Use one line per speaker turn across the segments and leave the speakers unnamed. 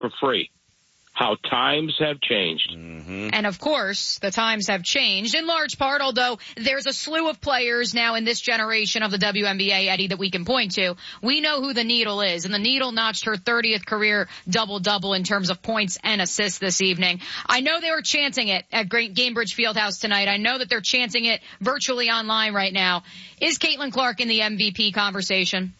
for free. How times have changed.
Mm-hmm. And, of course, the times have changed in large part, although there's a slew of players now in this generation of the WNBA, Eddie, that we can point to. We know who the Needle is, and the Needle notched her 30th career double-double in terms of points and assists this evening. I know they were chanting it at Gainbridge Fieldhouse tonight. I know that they're chanting it virtually online right now. Is Caitlin Clark in the MVP conversation?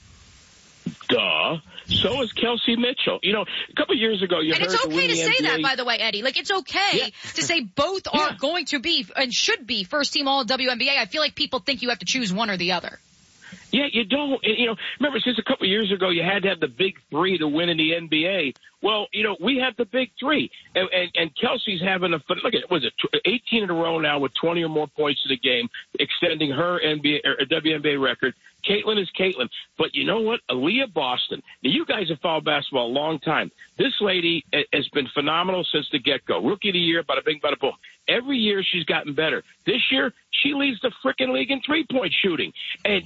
Duh. So is Kelsey Mitchell. You know, a couple of years ago, you heard.
And it's okay to say
NBA.
that, by the way, Eddie. Like, it's okay to say both are going to be and should be first team all WNBA. I feel like people think you have to choose one or the other.
Yeah, you don't. You know, remember, since a couple of years ago, you had to have the big three to win in the NBA. Well, you know, we have the big three. And Kelsey's having a fun. Look at it. Was it 18 in a row now with 20 or more points in the game, extending her WNBA record. Caitlin is Caitlin. But you know what? Aaliyah Boston. Now, you guys have followed basketball a long time. This lady has been phenomenal since the get-go. Rookie of the year, bada bing, bada boom. Every year she's gotten better. This year, she leads the frickin' league in three-point shooting. And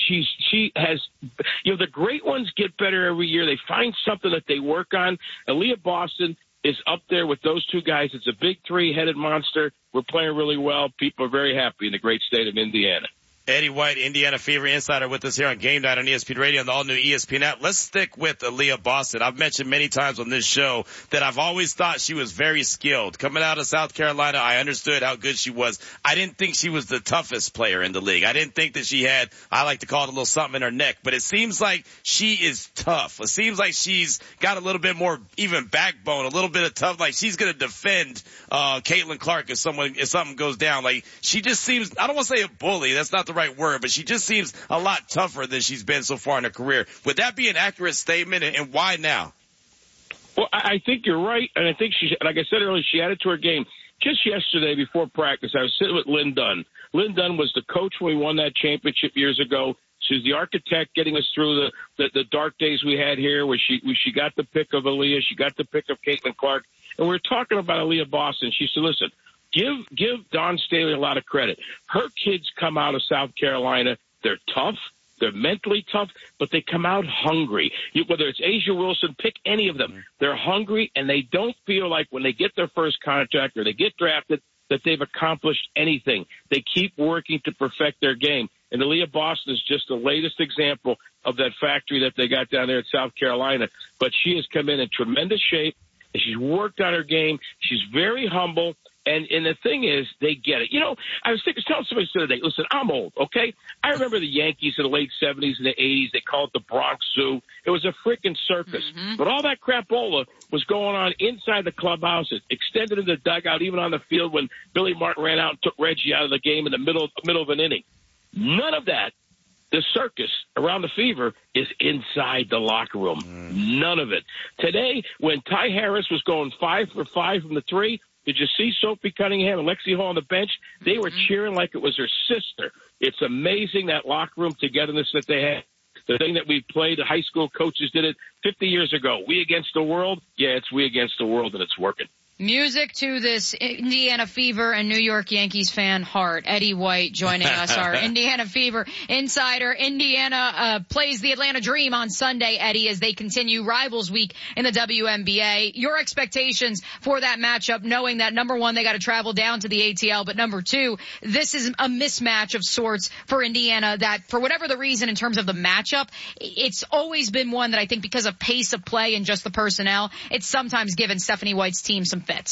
she has, you know, the great ones get better every year. They find something that they work on. Aaliyah Boston is up there with those two guys. It's a big three-headed monster. We're playing really well. People are very happy in the great state of Indiana.
Eddie White, Indiana Fever Insider, with us here on Game Night on ESPN Radio and the all-new ESPN app. Let's stick with Aaliyah Boston. I've mentioned many times on this show that I've always thought she was very skilled. Coming out of South Carolina, I understood how good she was. I didn't think she was the toughest player in the league. I didn't think that she had, I like to call it a little something in her neck, but it seems like she is tough. It seems like she's got a little bit more even backbone, a little bit of tough, like she's going to defend Caitlin Clark if something goes down. Like, she just seems, I don't want to say a bully, that's not the right word, but she just seems a lot tougher than she's been so far in her career. Would that be an accurate statement, and why now?
Well, I think you're right, and I think she, like I said earlier, she added to her game. Just yesterday before practice, I was sitting with Lynn Dunn. Lynn Dunn was the coach when we won that championship years ago. She was the architect getting us through the dark days we had here, where she got the pick of Aaliyah, she got the pick of Caitlin Clark, and we were talking about Aaliyah Boston. She said, listen, Give Dawn Staley a lot of credit. Her kids come out of South Carolina. They're tough. They're mentally tough, but they come out hungry. Whether it's Asia Wilson, pick any of them. They're hungry, and they don't feel like when they get their first contract or they get drafted that they've accomplished anything. They keep working to perfect their game. And Aaliyah Boston is just the latest example of that factory that they got down there at South Carolina. But she has come in tremendous shape, and she's worked on her game. She's very humble. And the thing is, they get it. You know, I was telling somebody the other day, listen, I'm old, okay? I remember the Yankees in the late 70s and the 80s. They called it the Bronx Zoo. It was a freaking circus. Mm-hmm. But all that crapola was going on inside the clubhouse. It extended in the dugout, even on the field when Billy Martin ran out and took Reggie out of the game in the middle of an inning. None of that. The circus around the Fever is inside the locker room. None of it. Today, when Ty Harris was going 5 for 5 from the three, did you see Sophie Cunningham and Lexi Hall on the bench? They were cheering like it was her sister. It's amazing, that locker room togetherness that they had. The thing that we played, the high school coaches did it 50 years ago. We against the world? Yeah, it's we against the world, and it's working.
Music to this Indiana Fever and New York Yankees fan heart. Eddie White joining us, our Indiana Fever insider. Indiana plays the Atlanta Dream on Sunday, Eddie, as they continue Rivals Week in the WNBA. Your expectations for that matchup, knowing that, number one, they got to travel down to the ATL, but number two, this is a mismatch of sorts for Indiana that, for whatever the reason in terms of the matchup, it's always been one that I think because of pace of play and just the personnel, it's sometimes given Stephanie White's team some fits.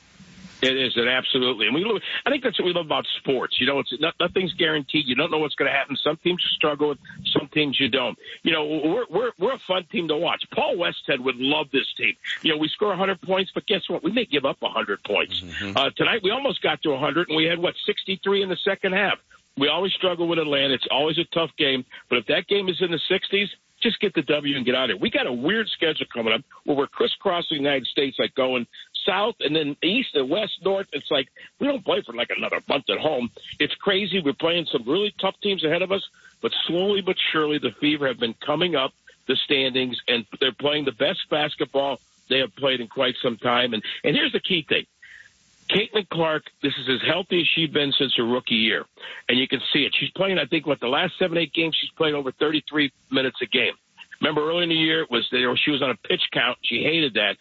It is, it absolutely. And I think that's what we love about sports. You know, nothing's guaranteed. You don't know what's going to happen. Some teams struggle, some teams you don't. You know, we're a fun team to watch. Paul Westhead would love this team. You know, we score 100 points, but guess what? We may give up 100 points. Mm-hmm. Tonight we almost got to 100, and we had, 63 in the second half. We always struggle with Atlanta. It's always a tough game. But if that game is in the 60s, just get the W and get out of it. We got a weird schedule coming up where we're crisscrossing the United States, like going south and then east and west, north. It's like we don't play for like another month at home. It's crazy. We're playing some really tough teams ahead of us, but slowly but surely the Fever have been coming up the standings, and they're playing the best basketball they have played in quite some time. And here's the key thing. Caitlin Clark, this is as healthy as she's been since her rookie year. And you can see it. She's playing, I think, the last 7-8 games, she's played over 33 minutes a game. Remember early in the year, she was on a pitch count. She hated that.